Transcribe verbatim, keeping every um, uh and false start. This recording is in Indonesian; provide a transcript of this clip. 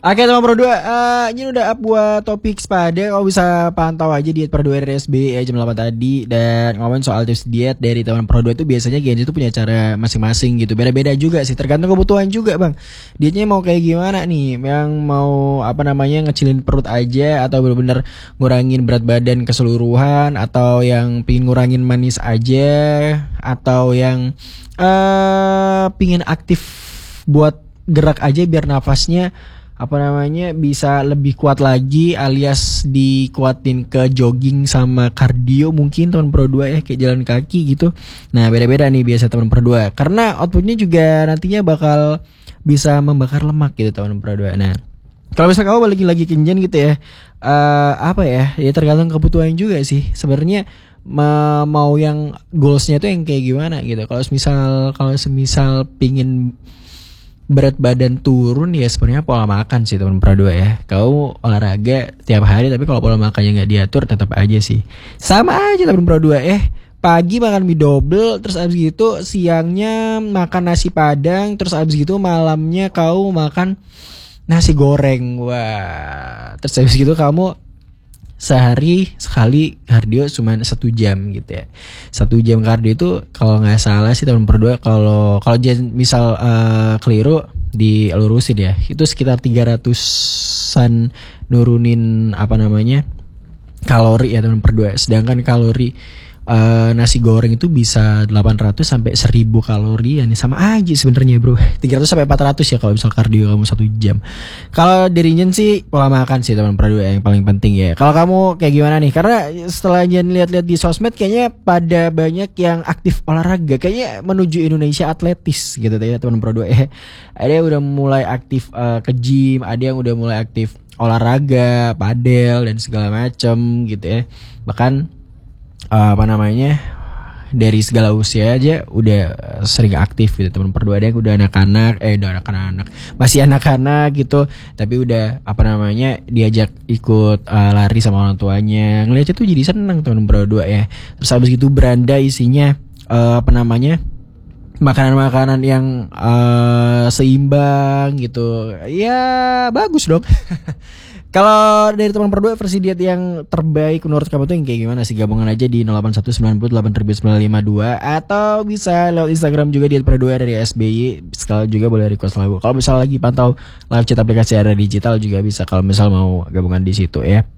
Oke teman Pro dua, uh, ini udah up buat topik sepada. Kau bisa pantau aja diet Pro dua dari S B ya jam delapan tadi. Dan ngomongin soal tips diet dari teman Pro dua itu biasanya Genji itu punya cara masing-masing gitu. Beda-beda juga sih, tergantung kebutuhan juga bang. Dietnya mau kayak gimana nih? Yang mau apa namanya ngecilin perut aja, atau bener-bener ngurangin berat badan keseluruhan, atau yang pingin ngurangin manis aja, atau yang uh, pingin aktif buat gerak aja biar nafasnya apa namanya bisa lebih kuat lagi, alias dikuatin ke jogging sama kardio mungkin teman Pro dua ya, kayak jalan kaki gitu. Nah beda-beda nih biasa teman Pro dua, karena outputnya juga nantinya bakal bisa membakar lemak gitu teman Pro dua. Nah kalau misalnya kamu balik lagi kenjen gitu ya, uh, apa ya ya tergantung kebutuhan juga sih sebenarnya. Ma- mau yang goalsnya tuh yang kayak gimana gitu. Kalau misal kalau semisal pingin berat badan turun ya sebenarnya pola makan sih teman Pro dua ya. Kau olahraga tiap hari tapi kalau pola makannya nggak diatur tetap aja sih sama aja teman Pro dua. Eh pagi makan mie double, terus abis gitu siangnya makan nasi padang, terus abis gitu malamnya kau makan nasi goreng. Wah, terus abis gitu kamu sehari sekali kardio cuma satu jam gitu ya. Satu jam kardio itu kalau nggak salah sih teman Pro dua, kalau kalau misal uh, keliru dilurusin ya, itu sekitar tiga ratusan nurunin apa namanya kalori ya teman Pro dua. Sedangkan kalori Uh, nasi goreng itu bisa delapan ratus sampai seribu kalori ya, nih sama aja sebenarnya bro. tiga ratus sampai empat ratus ya kalau misal kardio kamu satu jam. Kalau dirinya sih pola makan sih teman Pro dua yang paling penting ya. Kalau kamu kayak gimana nih? Karena setelah Jen lihat-lihat di sosmed kayaknya pada banyak yang aktif olahraga, kayaknya menuju Indonesia atletis gitu ya teman Pro dua ya. Ada yang udah mulai aktif uh, ke gym, ada yang udah mulai aktif olahraga, padel dan segala macam gitu ya. Bahkan Uh, apa namanya dari segala usia aja udah sering aktif gitu teman Pro dua. Ada yang udah anak-anak eh udah anak-anak masih anak-anak gitu tapi udah apa namanya diajak ikut uh, lari sama orang tuanya, ngeliatnya tuh jadi seneng teman Pro dua ya. Terus habis gitu beranda isinya uh, apa namanya makanan-makanan yang uh, seimbang gitu ya, bagus dong. Kalau dari teman Pro dua versi diet yang terbaik menurut kamu tuh yang kayak gimana sih? Gabungan aja di nol delapan satu sembilan delapan sembilan lima dua atau bisa lewat Instagram juga diet Pro dua dari S B Y. Sekali juga boleh request lagu. Kalau misal lagi pantau live chat aplikasi Era Digital juga bisa kalau misal mau gabungan di situ ya.